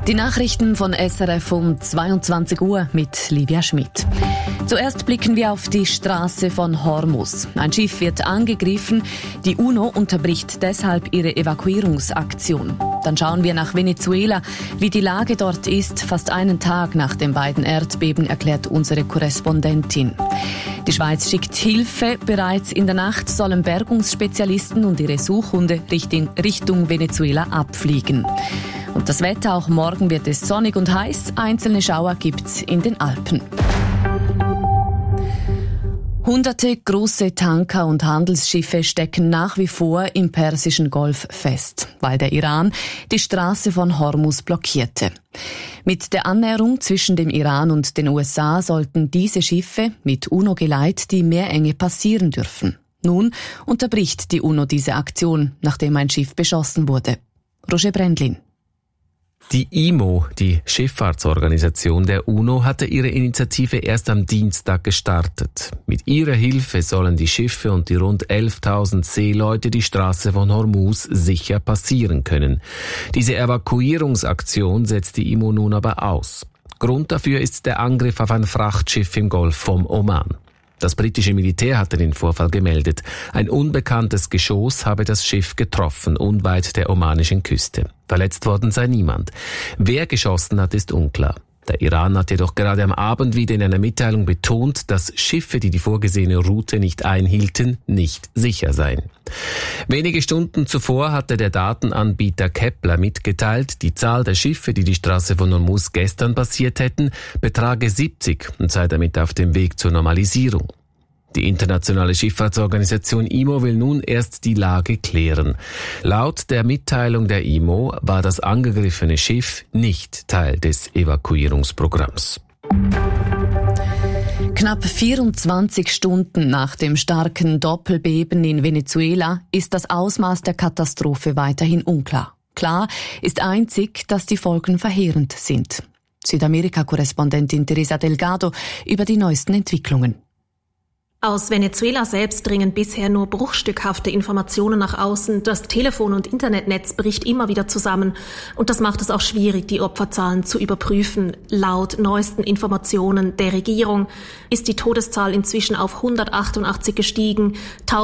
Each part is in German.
Die Nachrichten von SRF um 22 Uhr mit Livia Schmidt. Zuerst blicken wir auf die Straße von Hormuz. Ein Schiff wird angegriffen. Die UNO unterbricht deshalb ihre Evakuierungsaktion. Dann schauen wir nach Venezuela, wie die Lage dort ist. Fast einen Tag nach den beiden Erdbeben, erklärt unsere Korrespondentin. Die Schweiz schickt Hilfe. Bereits in der Nacht sollen Bergungsspezialisten und ihre Suchhunde Richtung Venezuela abfliegen. Und das Wetter, auch morgen wird es sonnig und heiß. Einzelne Schauer gibt's in den Alpen. Hunderte große Tanker und Handelsschiffe stecken nach wie vor im Persischen Golf fest, weil der Iran die Straße von Hormuz blockierte. Mit der Annäherung zwischen dem Iran und den USA sollten diese Schiffe mit UNO-Geleit die Meerenge passieren dürfen. Nun unterbricht die UNO diese Aktion, nachdem ein Schiff beschossen wurde. Roger Brendlin. Die IMO, die Schifffahrtsorganisation der UNO, hatte ihre Initiative erst am Dienstag gestartet. Mit ihrer Hilfe sollen die Schiffe und die rund 11.000 Seeleute die Straße von Hormuz sicher passieren können. Diese Evakuierungsaktion setzt die IMO nun aber aus. Grund dafür ist der Angriff auf ein Frachtschiff im Golf vom Oman. Das britische Militär hatte den Vorfall gemeldet. Ein unbekanntes Geschoss habe das Schiff getroffen, unweit der omanischen Küste. Verletzt worden sei niemand. Wer geschossen hat, ist unklar. Der Iran hat jedoch gerade am Abend wieder in einer Mitteilung betont, dass Schiffe, die die vorgesehene Route nicht einhielten, nicht sicher seien. Wenige Stunden zuvor hatte der Datenanbieter Kepler mitgeteilt, die Zahl der Schiffe, die die Straße von Hormuz gestern passiert hätten, betrage 70 und sei damit auf dem Weg zur Normalisierung. Die internationale Schifffahrtsorganisation IMO will nun erst die Lage klären. Laut der Mitteilung der IMO war das angegriffene Schiff nicht Teil des Evakuierungsprogramms. Knapp 24 Stunden nach dem starken Doppelbeben in Venezuela ist das Ausmaß der Katastrophe weiterhin unklar. Klar ist einzig, dass die Folgen verheerend sind. Südamerika-Korrespondentin Teresa Delgado über die neuesten Entwicklungen. Aus Venezuela selbst dringen bisher nur bruchstückhafte Informationen nach außen. Das Telefon- und Internetnetz bricht immer wieder zusammen. Und das macht es auch schwierig, die Opferzahlen zu überprüfen. Laut neuesten Informationen der Regierung ist die Todeszahl inzwischen auf 188 gestiegen,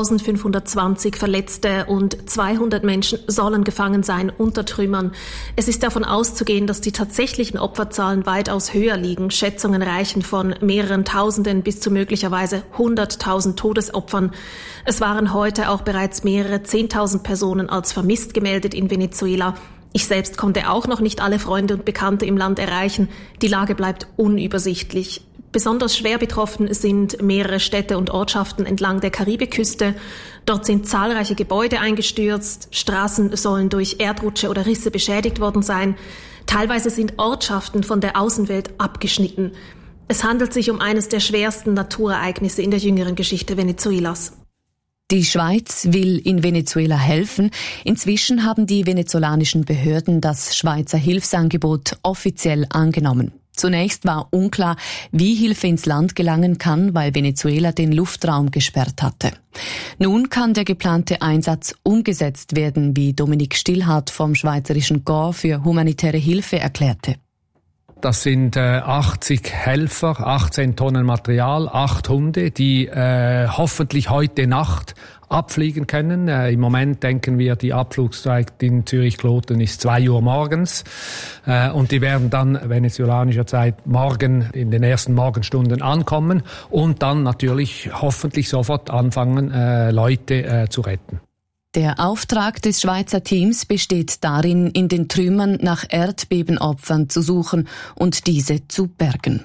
1520 Verletzte und 200 Menschen sollen gefangen sein unter Trümmern. Es ist davon auszugehen, dass die tatsächlichen Opferzahlen weitaus höher liegen. Schätzungen reichen von mehreren Tausenden bis zu möglicherweise 100.000 Todesopfern. Es waren heute auch bereits mehrere 10.000 Personen als vermisst gemeldet in Venezuela. Ich selbst konnte auch noch nicht alle Freunde und Bekannte im Land erreichen. Die Lage bleibt unübersichtlich. Besonders schwer betroffen sind mehrere Städte und Ortschaften entlang der Karibikküste. Dort sind zahlreiche Gebäude eingestürzt. Straßen sollen durch Erdrutsche oder Risse beschädigt worden sein. Teilweise sind Ortschaften von der Außenwelt abgeschnitten. Es handelt sich um eines der schwersten Naturereignisse in der jüngeren Geschichte Venezuelas. Die Schweiz will in Venezuela helfen. Inzwischen haben die venezolanischen Behörden das Schweizer Hilfsangebot offiziell angenommen. Zunächst war unklar, wie Hilfe ins Land gelangen kann, weil Venezuela den Luftraum gesperrt hatte. Nun kann der geplante Einsatz umgesetzt werden, wie Dominik Stillhardt vom Schweizerischen Corps für humanitäre Hilfe erklärte. Das sind 80 Helfer, 18 Tonnen Material, 8 Hunde, die hoffentlich heute Nacht abfliegen können. Im Moment denken wir, die Abflugszeit in Zürich-Kloten ist 2 Uhr morgens. Und die werden dann venezuelanischer Zeit morgen in den ersten Morgenstunden ankommen und dann natürlich hoffentlich sofort anfangen, Leute zu retten. Der Auftrag des Schweizer Teams besteht darin, in den Trümmern nach Erdbebenopfern zu suchen und diese zu bergen.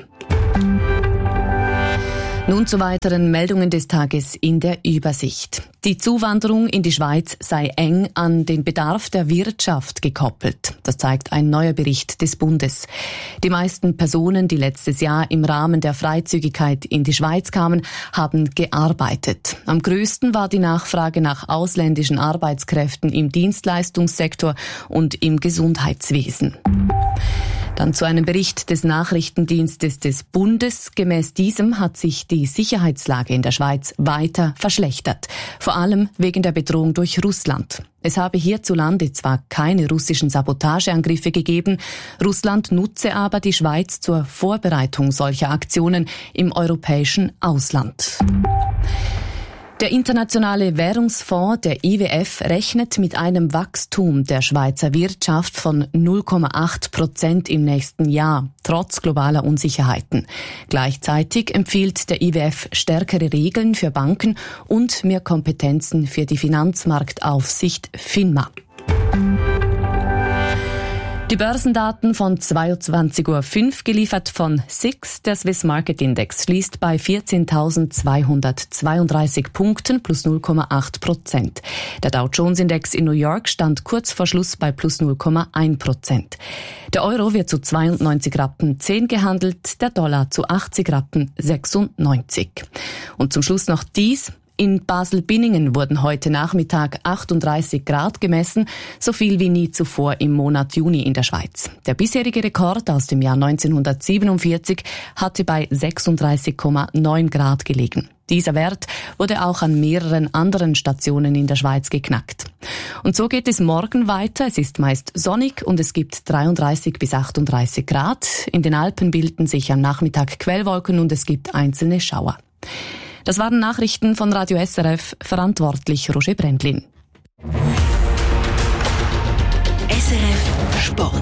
Nun zu weiteren Meldungen des Tages in der Übersicht. Die Zuwanderung in die Schweiz sei eng an den Bedarf der Wirtschaft gekoppelt. Das zeigt ein neuer Bericht des Bundes. Die meisten Personen, die letztes Jahr im Rahmen der Freizügigkeit in die Schweiz kamen, haben gearbeitet. Am größten war die Nachfrage nach ausländischen Arbeitskräften im Dienstleistungssektor und im Gesundheitswesen. Dann zu einem Bericht des Nachrichtendienstes des Bundes. Gemäß diesem hat sich die Sicherheitslage in der Schweiz weiter verschlechtert. Vor allem wegen der Bedrohung durch Russland. Es habe hierzulande zwar keine russischen Sabotageangriffe gegeben, Russland nutze aber die Schweiz zur Vorbereitung solcher Aktionen im europäischen Ausland. Der Internationale Währungsfonds, der IWF, rechnet mit einem Wachstum der Schweizer Wirtschaft von 0,8% im nächsten Jahr, trotz globaler Unsicherheiten. Gleichzeitig empfiehlt der IWF stärkere Regeln für Banken und mehr Kompetenzen für die Finanzmarktaufsicht FINMA. Die Börsendaten von 22.05 Uhr geliefert von SIX. Der Swiss Market Index schließt bei 14.232 Punkten plus 0,8%. Der Dow Jones Index in New York stand kurz vor Schluss bei plus 0,1%. Der Euro wird zu 92 Rappen 10 gehandelt, der Dollar zu 80 Rappen 96. Und zum Schluss noch dies. In Basel-Binningen wurden heute Nachmittag 38 Grad gemessen, so viel wie nie zuvor im Monat Juni in der Schweiz. Der bisherige Rekord aus dem Jahr 1947 hatte bei 36,9 Grad gelegen. Dieser Wert wurde auch an mehreren anderen Stationen in der Schweiz geknackt. Und so geht es morgen weiter. Es ist meist sonnig und es gibt 33 bis 38 Grad. In den Alpen bilden sich am Nachmittag Quellwolken und es gibt einzelne Schauer. Das waren Nachrichten von Radio SRF, verantwortlich Roger Bremblin. SRF Sport.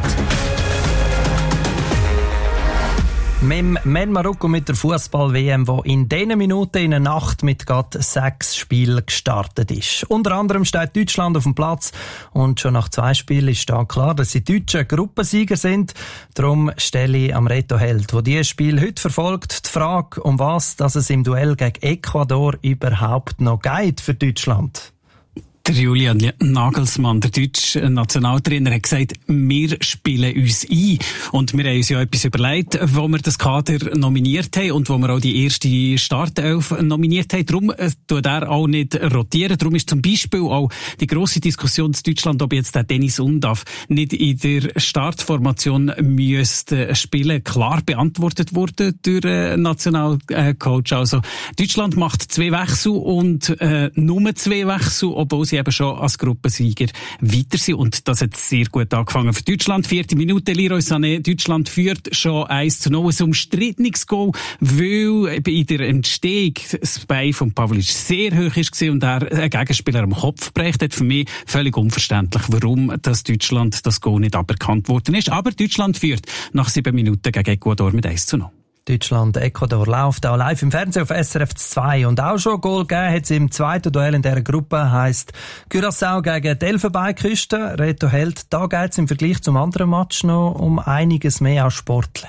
Mit Marokko mit der Fußball-WM, die in diesen Minuten in der Nacht mit gerade 6 Spielen gestartet ist. Unter anderem steht Deutschland auf dem Platz und schon nach 2 Spielen ist da klar, dass die Deutschen Gruppensieger sind. Darum stelle ich am Reto Held, der dieses Spiel heute verfolgt, die Frage, um was dass es im Duell gegen Ecuador überhaupt noch geht für Deutschland. Der Julian Nagelsmann, der deutsche Nationaltrainer, hat gesagt, wir spielen uns ein. Und wir haben uns ja etwas überlegt, wo wir das Kader nominiert haben und wo wir auch die erste Startelf nominiert haben. Darum tut er auch nicht rotieren. Darum ist zum Beispiel auch die grosse Diskussion in Deutschland, ob jetzt der Dennis Undav nicht in der Startformation müsste spielen, klar beantwortet wurde durch den Nationalcoach. Also Deutschland macht 2 Wechsel und nur 2 Wechsel, obwohl sie eben schon als Gruppensieger weiter sind. Und das hat sehr gut angefangen für Deutschland. 4. Minute, Leroy Sané. Deutschland führt schon 1:0. Ein umstrittenes Goal, weil in der Entstehung das Bein von Pavlic sehr hoch war und er einen Gegenspieler am Kopf gebracht hat. Für mich völlig unverständlich, warum das Deutschland das Goal nicht aberkannt worden ist. Aber Deutschland führt nach 7 Minuten gegen Ecuador mit 1:0. Deutschland, Ecuador läuft auch live im Fernsehen auf SRF 2 und auch schon Goal gegeben hat es im zweiten Duell in dieser Gruppe, heisst Curaçao gegen die Elfenbeinküste. Reto Held, da geht es im Vergleich zum anderen Match noch um einiges mehr als sportlich.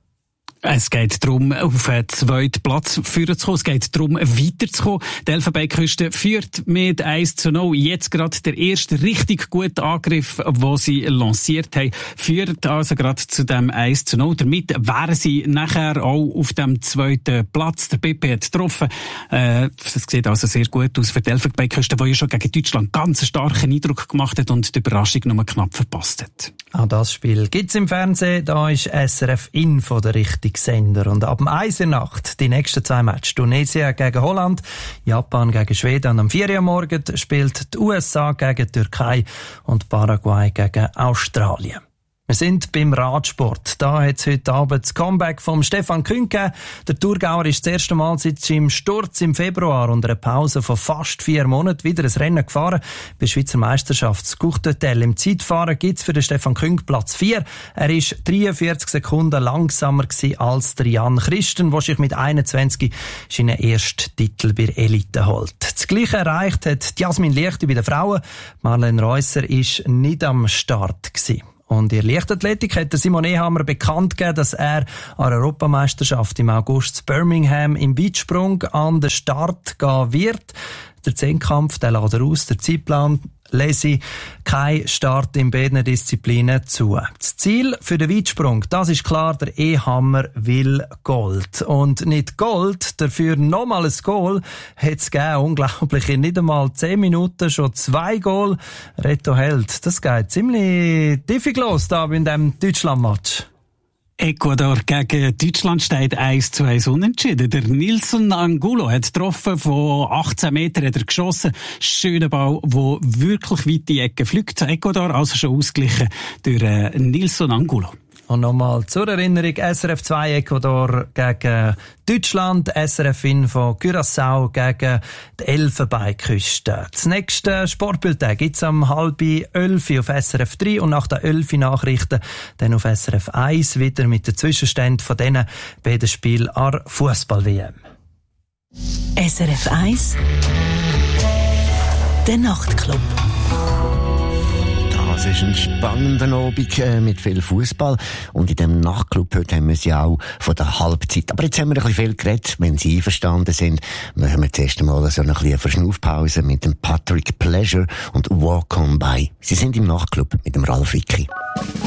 Es geht darum, auf den 2. Platz führen zu kommen. Es geht darum, weiterzukommen. Die Elfenbeinküste führt mit 1:0. Jetzt gerade der erste richtig gute Angriff, den sie lanciert haben, führt also gerade zu dem 1:0. Damit wären sie nachher auch auf dem 2. Platz. Der Pepe hat getroffen. Das sieht also sehr gut aus für die Elfenbeinküste, die ja schon gegen Deutschland ganz starken Eindruck gemacht hat und die Überraschung nur knapp verpasst hat. Auch das Spiel gibt's im Fernsehen. Da ist SRF Info der richtige Sender. Und ab 1 Uhr Nacht die nächsten 2 Matches. Tunesien gegen Holland, Japan gegen Schweden. Und am 4 Uhr morgen spielt die USA gegen Türkei und Paraguay gegen Australien. Wir sind beim Radsport. Da hat es heute Abend das Comeback vom Stefan Küng gegeben. Der Thurgauer ist das erste Mal seit seinem Sturz im Februar und einer Pause von fast 4 Monaten wieder ein Rennen gefahren. Bei der Schweizer Meisterschaft das Courtotel im Zeitfahren gibt es für den Stefan Küng Platz 4. Er ist 43 Sekunden langsamer gewesen als der Jan Christen, der sich mit 21 seinen ersten Titel bei Elite holt. Das Gleiche erreicht hat Jasmin Liechti bei den Frauen. Marlene Reusser ist nicht am Start gewesen. Und in der Leichtathletik hat Simon Ehammer bekannt gegeben, dass er an der Europameisterschaft im August in Birmingham im Weitsprung an den Start gehen wird. Der Zehnkampf, der lässt er aus, der Zeitplan lese kein Start in beiden Disziplinen zu. Das Ziel für den Weitsprung, das ist klar, der Ehammer will Gold. Und nicht Gold, dafür nochmal ein Goal hat es gegeben. Unglaublich, in nicht einmal 10 Minuten schon 2 Goal. Reto Held, das geht ziemlich diffig los da in diesem Deutschland-Match. Ecuador gegen Deutschland steht 1:1 unentschieden. Der Nilson Angulo hat getroffen, von 18 Metern hat er geschossen. Schöner Ball, der wirklich weit in die Ecke fliegt. Ecuador also schon ausgeglichen durch Nilson Angulo. Und nochmal zur Erinnerung, SRF 2 Ecuador gegen Deutschland, SRF Info Curaçao gegen die Elfenbeinküste. Das nächste Sportbulletin gibt's um 10:30 auf SRF 3 und nach den 11 Nachrichten dann auf SRF 1 wieder mit den Zwischenständen von diesen beiden Spielen an Fußball-WM. SRF 1 Der Nachtclub. Es ist ein spannender Abend mit viel Fußball und in dem Nachtclub heute haben wir sie auch von der Halbzeit. Aber jetzt haben wir ein bisschen viel geredet. Wenn Sie einverstanden sind, machen wir zuerst einmal so eine Verschnaufpause mit dem Patrick Pleasure und Walk On By. Sie sind im Nachtclub mit dem Ralf Wicki.